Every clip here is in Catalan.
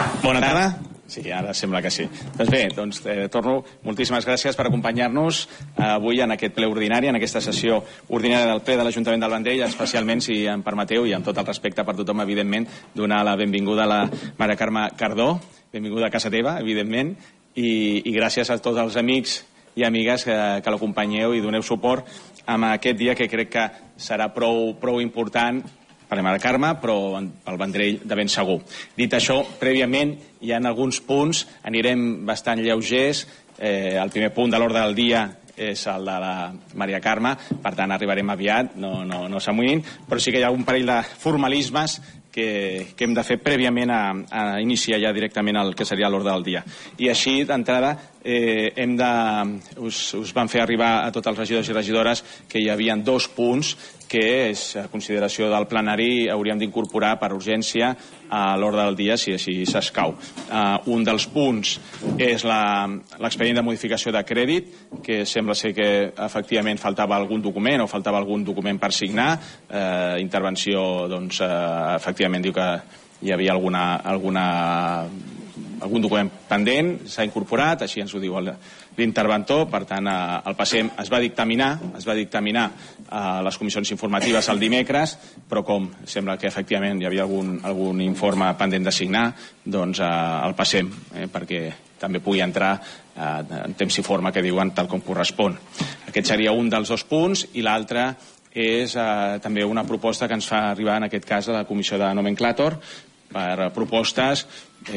Bona tarda. Sí, ara sembla que sí. Doncs bé, torno. Moltíssimes gràcies per acompanyar-nos avui en aquest ple ordinari, en aquesta sessió ordinària del ple de l'Ajuntament del Vendrell, especialment, si em permeteu, i amb tot el respecte per tothom, evidentment, donar la benvinguda a la Maria Carme Cardó, benvinguda a casa teva, evidentment, i gràcies a tots els amics i amigues que l'acompanyeu i doneu suport en aquest dia que crec que serà prou important per la Maria Carme, però pel Vendrell de ben segur. Dit això, prèviament hi ha alguns punts, anirem bastant lleugers. El primer punt de l'ordre del dia és el de la Maria Carme, per tant arribarem aviat, no s'amoïnin, però sí que hi ha un parell de formalismes que hem de fer prèviament a iniciar ja directament el que seria l'ordre del dia. I així, d'entrada, us van fer arribar a tots els regidors i regidores que hi havia 2 punts que és a consideració del plenari hauríem d'incorporar per urgència a l'ordre del dia si així s'escau. Un dels punts és l'expedient de modificació de crèdit, que sembla ser que efectivament faltava algun document o faltava algun document per signar. Intervenció, doncs, efectivament diu que hi havia algun document pendent, s'ha incorporat, així ens ho diu l'interventor, per tant el passem, es va dictaminar a les comissions informatives el dimecres, però com sembla que efectivament hi havia algun informe pendent de signar, doncs el passem, perquè també pugui entrar en temps i forma que diuen tal com correspon. Aquest seria un dels 2 punts, i l'altre és també una proposta que ens fa arribar en aquest cas a la comissió de nomenclàtor per propostes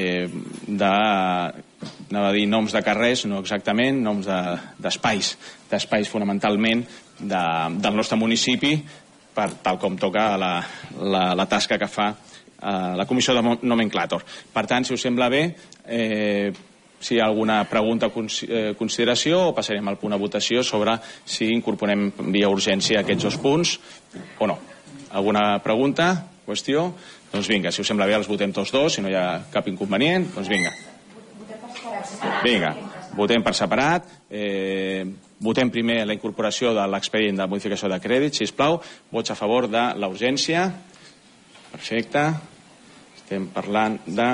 anava a dir noms de carrers, no exactament, noms d'espais fonamentalment del nostre municipi, per tal com toca la tasca que fa la comissió de nomenclàtor. Per tant, si us sembla bé, si hi ha alguna pregunta o consideració, o passarem al punt de votació sobre si incorporem via urgència aquests 2 punts o no. Alguna pregunta? Qüestió? Doncs vinga, si us sembla bé els votem tots 2, si no hi ha cap inconvenient, doncs vinga. Vinga, votem per separat. Votem primer la incorporació de l'expedient de modificació de crèdit, sisplau. Vots a favor de la urgència. Perfecte. Estem parlant de...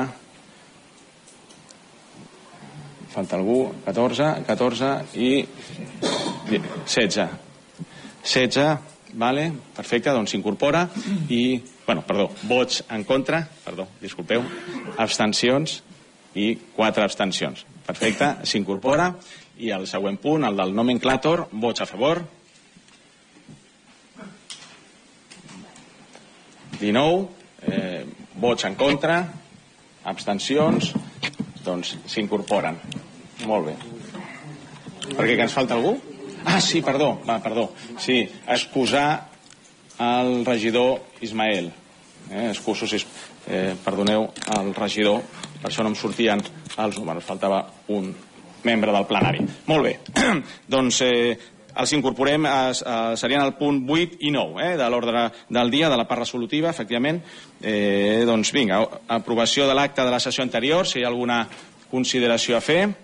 Falta algú. 14 i 16. 16, vale, perfecte, doncs s'incorpora. I, vots en contra, disculpeu, abstencions i 4 abstencions. Perfecte, s'incorpora. I el següent punt, el del nomenclàtor, vots a favor. 19, vots en contra, abstencions, doncs s'incorporen. Molt bé. Per què, que ens falta algú? Ah, sí, perdó. Sí, excusar el regidor Ismael. Excuso, perdoneu, el regidor, per això no em sortien els números, faltava un membre del plenari. Molt bé, doncs els incorporem, serien el punt 8 i 9 de l'ordre del dia, de la part resolutiva, efectivament. Doncs vinga, aprovació de l'acte de la sessió anterior, si hi ha alguna consideració a fer.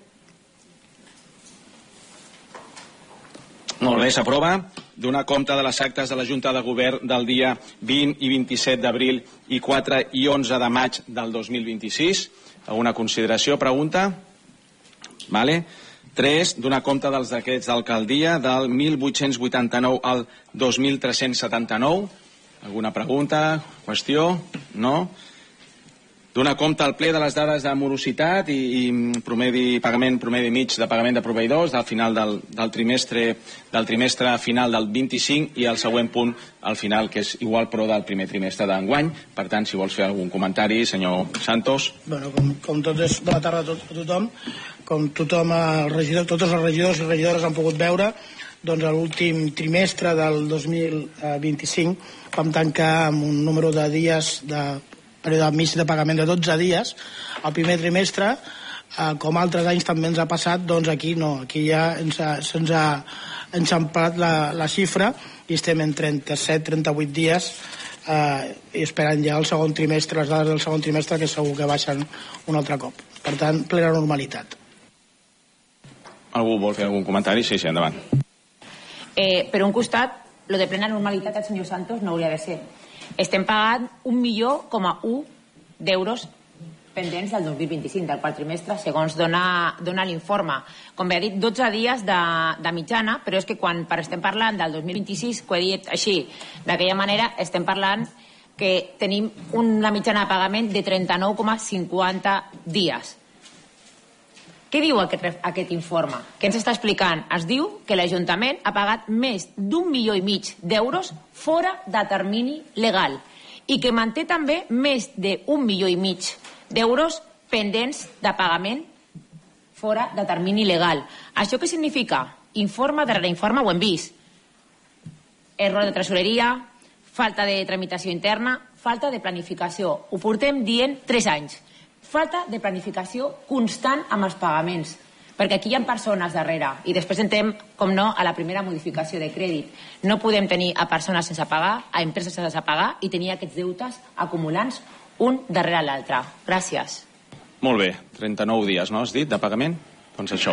Molt bé, s'aprova. Donar compte de les actes de la Junta de Govern del dia 20 i 27 d'abril i 4 i 11 de maig del 2026. Alguna consideració, pregunta? Vale. 3. Donar compte dels decrets d'alcaldia del 1889 al 2379. Alguna pregunta, qüestió? No? Donar compte al ple de les dades de morositat i pagament promedi mig de pagament de proveïdors al final del trimestre final del 25 i el següent punt al final, que és igual però del primer trimestre d'enguany. Per tant, si vols fer algun comentari, senyor Santos. Bueno, com tot és bona tarda a tothom, com tothom, tots els regidors i regidores han pogut veure, doncs l'últim trimestre del 2025 vam tancar amb un número de dies de període mig de pagament de 12 dies. El primer trimestre, com altres anys també ens ha passat, doncs aquí no, aquí ja se'ns ha enxampat la xifra i estem en 37-38 dies i esperant ja el segon trimestre, les dades del segon trimestre, que segur que baixen un altre cop. Per tant, plena normalitat. Algú vol fer algun comentari? Sí, endavant. Per un costat, lo de plena normalitat el senyor Santos no hauria de ser. Estem pagant 1,1 milió d'euros pendents del 2025, del quart trimestre, segons dona l'informe. Com bé ha dit, 12 dies de mitjana, però és que quan estem parlant del 2026, que ho he dit així, d'aquella manera, estem parlant que tenim una mitjana de pagament de 39,50 dies. Què diu aquest informe? Què ens està explicant? Es diu que l'Ajuntament ha pagat més d'1,5 milió d'euros fora de termini legal i que manté també més d'1,5 milió d'euros pendents de pagament fora de termini legal. Això què significa? Informe darrere informe, ho hem vist. Error de tresoreria, falta de tramitació interna, falta de planificació. Ho portem dient 3 anys. Falta de planificació constant amb els pagaments, perquè aquí hi ha persones darrere i després entrem, com no, a la primera modificació de crèdit. No podem tenir a persones sense pagar, a empreses sense pagar i tenir aquests deutes acumulants un darrere l'altre. Gràcies. Molt bé, 39 dies, no has dit, de pagament? Doncs això.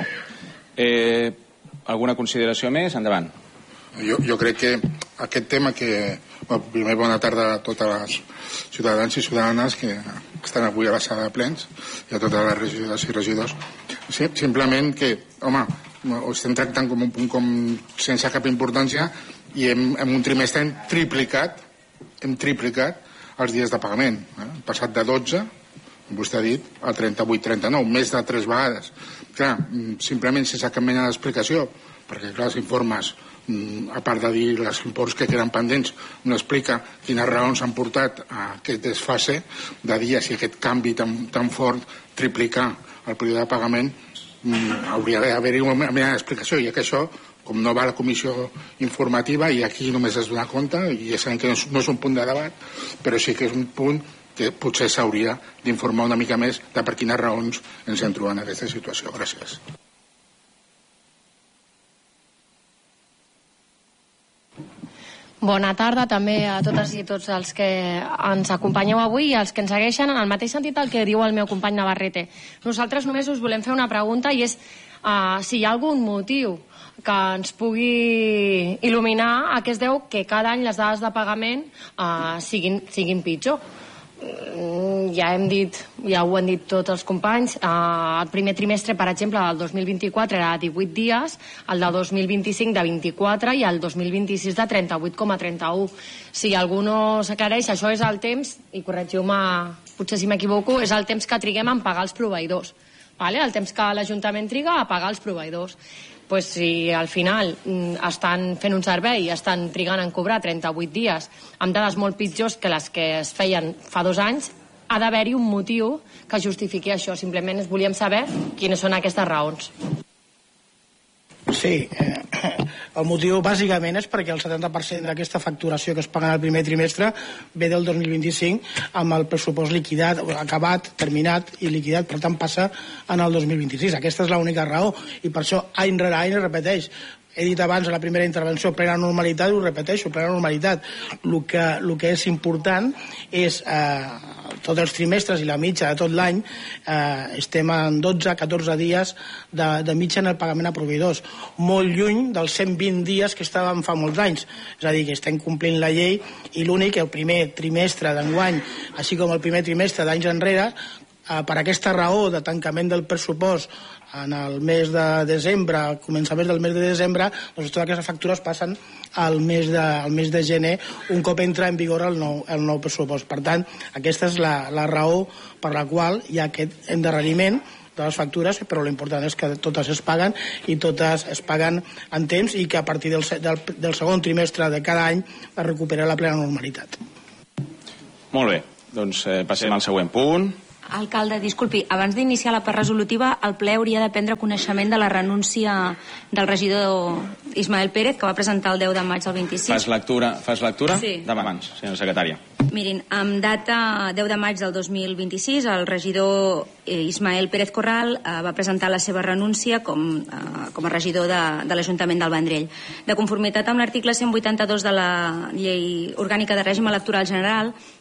Alguna consideració més? Endavant. Jo crec que aquest tema que... Primer, bona tarda a tots els ciutadans i ciutadanes que estan avui a la sala de plens i a totes les regidores i regidors. Simplement que, home, ho estem tractant com un punt sense cap importància i en un trimestre hem triplicat els dies de pagament. Hem passat de 12, com vostè ha dit, a 38-39, més de 3 vegades. Clar, simplement sense cap mena d'explicació, perquè clar, els informes, a part de dir les imports que queden pendents, no explica quines raons han portat a aquest desfase de dies i aquest canvi tan fort, triplicar el període de pagament. Hauria d'haver-hi una mena d'explicació, i que això, com no va a la comissió informativa i aquí només es dona compte, i ja sabem que no és un punt de debat, però sí que és un punt que potser s'hauria d'informar una mica més de per quines raons ens hem trobat en aquesta situació. Gràcies. Bona tarda també a totes i tots els que ens acompanyeu avui i els que ens segueixen en el mateix sentit el que diu el meu company Navarrete. Nosaltres només us volem fer una pregunta i és si hi ha algun motiu que ens pugui il·luminar a què es deu que cada any les dades de pagament siguin pitjor. Ja ho han dit tots els companys, el primer trimestre, per exemple, del 2024 era de 18 dies, el del 2025 de 24 i el 2026 de 38,31. Si algú no s'aclareix, això és el temps, i corregiu-me potser si m'equivoco, és el temps que triguem a pagar els proveïdors, el temps que l'Ajuntament triga a pagar els proveïdors. Pues si al final estan fent un servei i estan trigant en cobrar 38 dies amb dades molt pitjors que les que es feien fa 2 anys, ha d'haver-hi un motiu que justifiqui això. Simplement volíem saber quines són aquestes raons. Sí, el motiu bàsicament és perquè el 70% d'aquesta facturació que es paga en el primer trimestre ve del 2025 amb el pressupost liquidat, acabat, terminat i liquidat, per tant passa en el 2026. Aquesta és l'única raó i per això any rere any es repeteix. He dit abans a la primera intervenció plena normalitat, ho repeteixo, plena normalitat. El que és important és tots els trimestres i la mitja de tot l'any estem en 12-14 dies de mitja en el pagament a proveïdors, molt lluny dels 120 dies que estàvem fa molts anys. És a dir, que estem complint la llei i l'únic, el primer trimestre d'enguany, així com el primer trimestre d'anys enrere, per aquesta raó de tancament del pressupost en el mes de desembre, començament del mes de desembre, doncs totes aquestes factures passen al mes de gener, un cop entra en vigor el nou pressupost. Per tant, aquesta és la raó per la qual hi ha aquest endarreriment de les factures, però l'important és que totes es paguen i totes es paguen en temps i que a partir del segon trimestre de cada any es recupera la plena normalitat. Molt bé, doncs passem al següent punt. Alcalde, disculpi, abans d'iniciar la part resolutiva, el ple hauria de prendre coneixement de la renúncia del regidor Ismael Pérez, que va presentar el 10 de maig del 26. Fas lectura? Sí. Abans, senyora secretària. Mirin, amb data 10 de maig del 2026, el regidor Ismael Pérez Corral va presentar la seva renúncia com a regidor de l'Ajuntament del Vendrell. De conformitat amb l'article 182 de la Llei Orgànica de Règim Electoral General,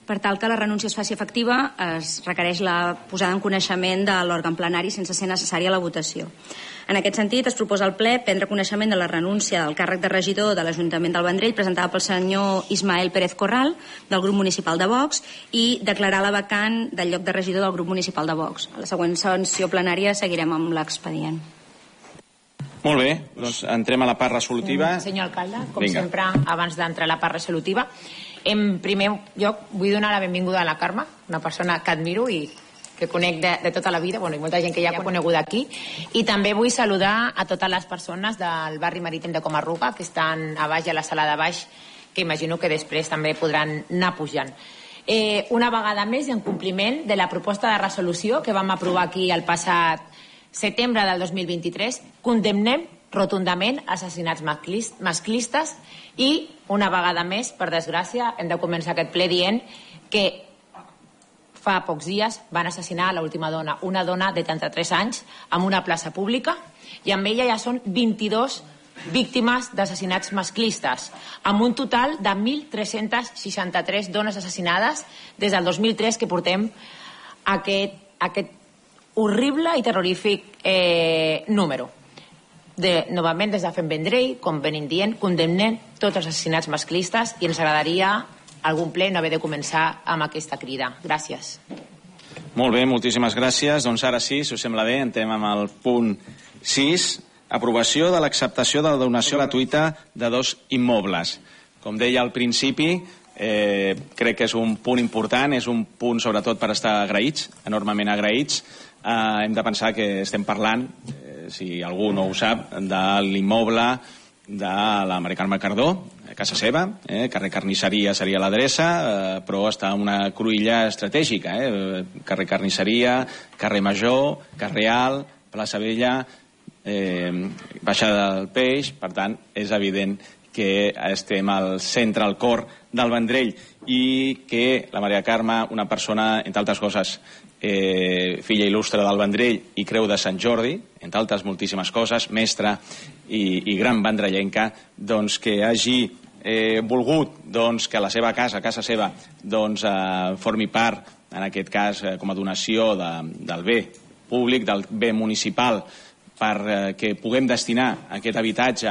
Per tal que la renúncia es faci efectiva, es requereix la posada en coneixement de l'òrgan plenari sense ser necessària la votació. En aquest sentit, es proposa al ple prendre coneixement de la renúncia del càrrec de regidor de l'Ajuntament del Vendrell presentada pel senyor Ismael Pérez Corral, del grup municipal de Vox, i declarar la vacant del lloc de regidor del grup municipal de Vox. A la següent sessió plenària seguirem amb l'expedient. Molt bé, doncs entrem a la part resolutiva. Senyor alcalde, com sempre, abans d'entrar a la part resolutiva, en primer lloc vull donar la benvinguda a la Carme, una persona que admiro i que conec de tota la vida, i molta gent que ja ha conegut aquí, i també vull saludar a totes les persones del barri marítim de Comarruga que estan a baix, a la sala de baix, que imagino que després també podran anar pujant. Una vegada més, en compliment de la proposta de resolució que vam aprovar aquí el passat setembre del 2023, condemnem rotundament assassinats masclistes i, una vegada més, per desgràcia, hem de començar aquest ple dient que fa pocs dies van assassinar l'última dona, una dona de 33 anys, en una plaça pública, i amb ella ja són 22 víctimes d'assassinats masclistes, amb un total de 1.363 dones assassinades des del 2003 que portem aquest horrible i terrorífic número. Novament, des de Fem Vendrell, com venim dient, condemnem tots els assassinats masclistes i ens agradaria algun ple no haver de començar amb aquesta crida. Gràcies. Molt bé, moltíssimes gràcies. Doncs ara sí, si us sembla bé, entrem amb el punt 6, aprovació de l'acceptació de la donació gratuïta de 2 immobles. Com deia al principi, crec que és un punt important, és un punt sobretot per estar agraïts, enormement agraïts. Hem de pensar que estem parlant, si algú no ho sap, de l'immoble de la Mari Carme Cardó, a casa seva, carrer Carnisseria seria l'adreça, però està en una cruïlla estratègica, carrer Carnisseria, carrer Major, carrer Alt, plaça Vella, baixada del Peix. Per tant, és evident que estem al centre, al cor del Vendrell, i que la Maria Carme, una persona, entre altres coses, filla il·lustre del Vendrell i Creu de Sant Jordi, entre altres moltíssimes coses, mestra i gran vendrellenca, doncs que hagi volgut que la seva casa seva, formi part, en aquest cas, com a donació del bé públic, del bé municipal, perquè puguem destinar aquest habitatge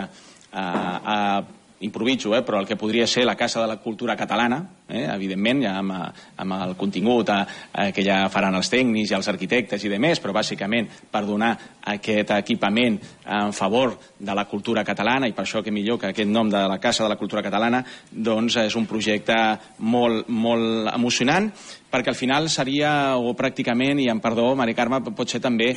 a improviso, però el que podria ser la Casa de la Cultura Catalana, evidentment, ja amb el contingut que ja faran els tècnics i els arquitectes i demés, però bàsicament per donar aquest equipament en favor de la cultura catalana, i per això que millor que aquest nom de la Casa de la Cultura Catalana, doncs és un projecte molt, molt emocionant, perquè al final seria, o pràcticament, i amb perdó, Mari Carme, pot ser també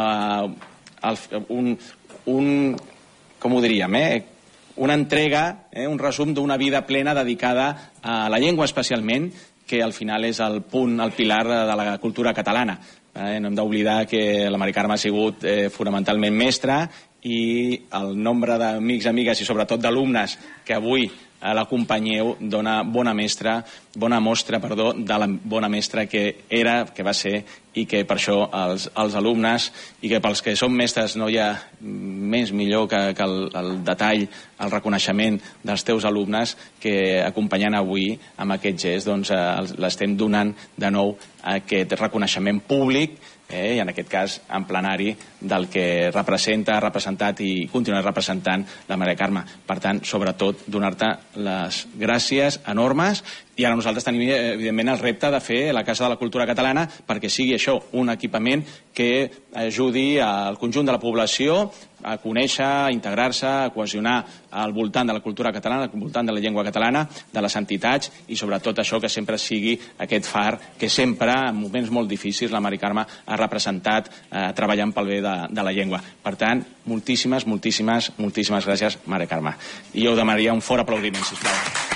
com ho diríem, una entrega, un resum d'una vida plena dedicada a la llengua especialment, que al final és el punt, el pilar de la cultura catalana. No hem d'oblidar que la Mari Carme ha sigut fonamentalment mestra, i el nombre d'amics, amigues i sobretot d'alumnes que avui l'acompanyeu dona bona mostra de la bona mestra que era, que va ser, i que per això els alumnes, i que pels que som mestres no hi ha més millor que el detall, el reconeixement dels teus alumnes, que acompanyant avui amb aquest gest l'estem donant de nou aquest reconeixement públic, i en aquest cas en plenari, del que representa, ha representat i continua representant la Maria Carme. Per tant, sobretot, donar-te les gràcies enormes, i ara nosaltres tenim evidentment el repte de fer la Casa de la Cultura Catalana perquè sigui això, un equipament que ajudi al conjunt de la població a conèixer, a integrar-se, a cohesionar al voltant de la cultura catalana, al voltant de la llengua catalana, de les entitats, i sobretot això que sempre sigui aquest far que sempre, en moments molt difícils, la Mari Carme ha representat treballant pel bé de la llengua. Per tant, moltíssimes gràcies, Mari Carme. I jo demanaria un fort aplaudiment, sisplau.